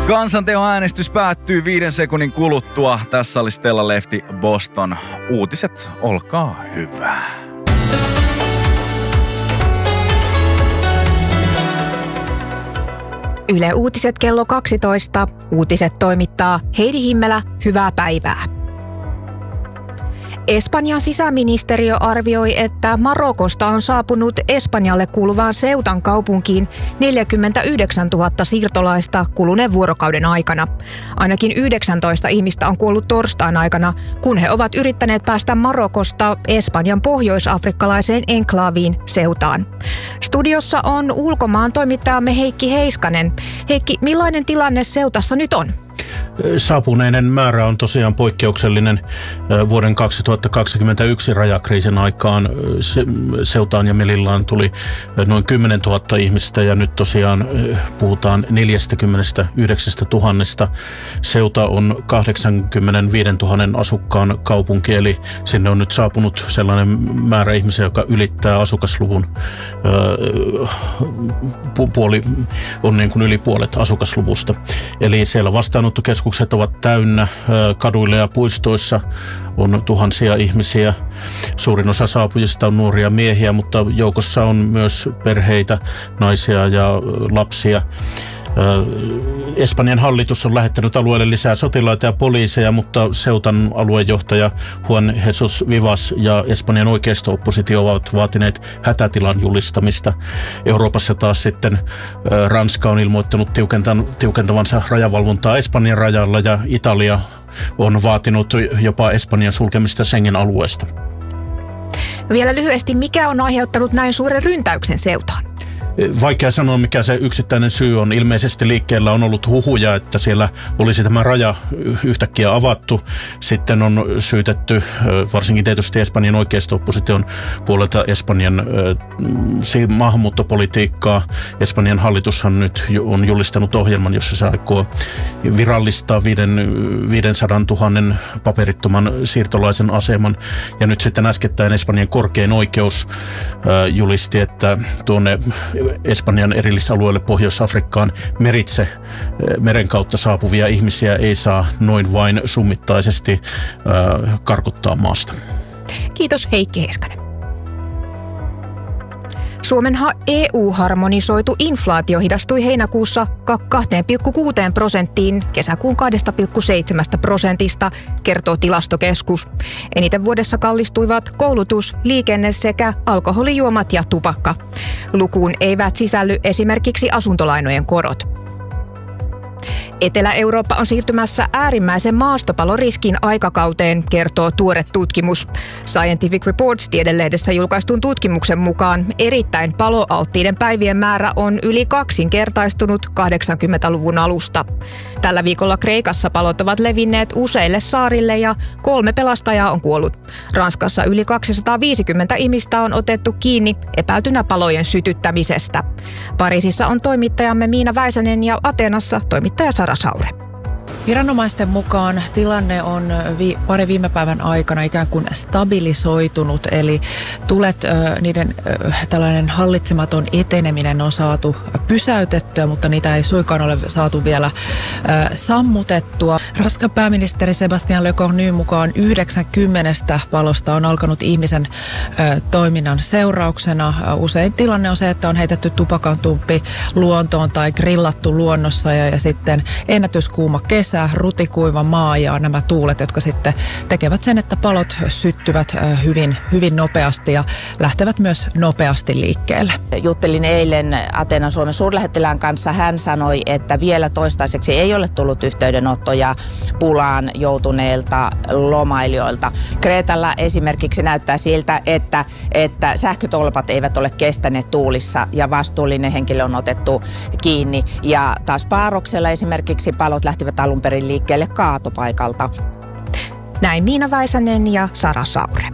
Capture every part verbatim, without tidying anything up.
Kansanteon äänestys päättyy viiden sekunnin kuluttua. Tässä oli Stella Lefti, Boston. Uutiset, olkaa hyvä. Yle Uutiset kello kaksitoista. Uutiset toimittaa Heidi Himmelä. Hyvää päivää. Espanjan sisäministeriö arvioi, että Marokosta on saapunut Espanjalle kuuluvaan Ceutan kaupunkiin neljäkymmentäyhdeksäntuhatta siirtolaista kuluneen vuorokauden aikana. Ainakin yhdeksäntoista ihmistä on kuollut torstain aikana, kun he ovat yrittäneet päästä Marokosta Espanjan pohjois-afrikkalaiseen enklaaviin Ceutaan. Studiossa on ulkomaan toimittajamme Heikki Heiskanen. Heikki, millainen tilanne Ceutassa nyt on? Saapuneiden määrä on tosiaan poikkeuksellinen. Vuoden kaksituhattakaksikymmentäyksi rajakriisin aikaan Ceutaan ja Melillaan tuli noin kymmenentuhatta ihmistä ja nyt tosiaan puhutaan neljäkymmentäyhdeksäntuhatta. Ceuta on kahdeksankymmentäviisituhatta asukkaan kaupunki, eli sinne on nyt saapunut sellainen määrä ihmisiä, joka ylittää asukasluvun puoli, on niin kuin yli puolet asukasluvusta. Eli siellä vastaanottokeskukset ovat täynnä, kaduilla ja puistoissa on tuhansia ihmisiä. Suurin osa saapujista on nuoria miehiä, mutta joukossa on myös perheitä, naisia ja lapsia. Espanjan hallitus on lähettänyt alueelle lisää sotilaita ja poliiseja, mutta Ceutan aluejohtaja Juan Jesus Vivas ja Espanjan oikeisto-oppositio ovat vaatineet hätätilan julistamista. Euroopassa taas sitten Ranska on ilmoittanut tiukentavansa rajavalvontaa Espanjan rajalla ja Italia on vaatinut jopa Espanjan sulkemista Schengen-alueesta. Vielä lyhyesti, mikä on aiheuttanut näin suuren ryntäyksen Ceutaan? Vaikea sanoa, mikä se yksittäinen syy on. Ilmeisesti liikkeellä on ollut huhuja, että siellä olisi tämä raja yhtäkkiä avattu. Sitten on syytetty varsinkin tietysti Espanjan oikeisto-opposition puolelta Espanjan maahanmuuttopolitiikkaa. Espanjan hallitushan nyt on julistanut ohjelman, jossa se aikoo virallistaa viisisataa tuhatta paperittoman siirtolaisen aseman. Ja nyt sitten äskettäin Espanjan korkein oikeus julisti, että tuonne Espanjan erillisalueelle Pohjois-Afrikkaan meritse meren kautta saapuvia ihmisiä ei saa noin vain summittaisesti äh, karkottaa maasta. Kiitos Heikki Heiskanen. Suomen E U-harmonisoitu inflaatio hidastui heinäkuussa kaksi pilkku kuusi prosenttiin kesäkuun kaksi pilkku seitsemän prosentista, kertoo Tilastokeskus. Eniten vuodessa kallistuivat koulutus, liikenne sekä alkoholijuomat ja tupakka. Lukuun eivät sisälly esimerkiksi asuntolainojen korot. Etelä-Eurooppa on siirtymässä äärimmäisen maastopaloriskin aikakauteen, kertoo tuore tutkimus. Scientific Reports -tiedelehdessä julkaistun tutkimuksen mukaan erittäin paloalttiiden päivien määrä on yli kaksinkertaistunut kahdeksankymmentäluvun alusta. Tällä viikolla Kreikassa palot ovat levinneet useille saarille ja kolme pelastajaa on kuollut. Ranskassa yli kaksisataaviisikymmentä ihmistä on otettu kiinni epäiltynä palojen sytyttämisestä. Pariisissa on toimittajamme Miina Väisänen ja Ateenassa toimittaja Sara Saure. Viranomaisten mukaan tilanne on vi- pari viime päivän aikana ikään kuin stabilisoitunut, eli tulet, ö, niiden ö, tällainen hallitsematon eteneminen on saatu pysäytettyä, mutta niitä ei suinkaan ole saatu vielä ö, sammutettua. Ranskan pääministeri Sébastien Lecornu mukaan yhdeksänkymmentä palosta on alkanut ihmisen ö, toiminnan seurauksena. Usein tilanne on se, että on heitetty tupakantumppi luontoon tai grillattu luonnossa ja, ja sitten ennätyskuuma kesä, rutikuiva maa ja nämä tuulet, jotka sitten tekevät sen, että palot syttyvät hyvin, hyvin nopeasti ja lähtevät myös nopeasti liikkeelle. Juttelin eilen Ateenan Suomen suurlähettilään kanssa. Hän sanoi, että vielä toistaiseksi ei ole tullut yhteydenottoja pulaan joutuneilta lomailijoilta. Kreetalla esimerkiksi näyttää siltä, että, että sähkötolpat eivät ole kestäneet tuulissa ja vastuullinen henkilö on otettu kiinni. Ja taas Paaroksella esimerkiksi palot lähtivät alun perin liikkeelle kaatopaikalta. Näin Miina Väisänen ja Sara Saure.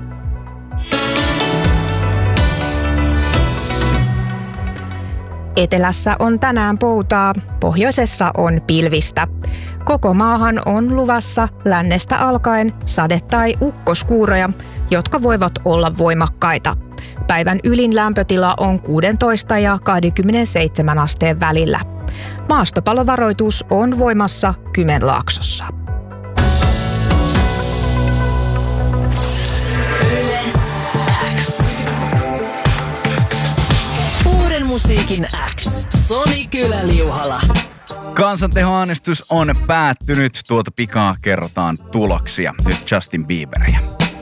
Etelässä on tänään poutaa, pohjoisessa on pilvistä. Koko maahan on luvassa lännestä alkaen sade- tai ukkoskuuroja, jotka voivat olla voimakkaita. Päivän ylin lämpötila on kuusitoista ja kaksikymmentäseitsemän asteen välillä. Maastopalovaroitus on voimassa Kymenlaaksossa. Uuden musiikin X. Soni Kylä-Liuhala. Kansantehoäänestys on päättynyt. Tuota pikaa kerrotaan tuloksia. Nyt Justin Bieberia.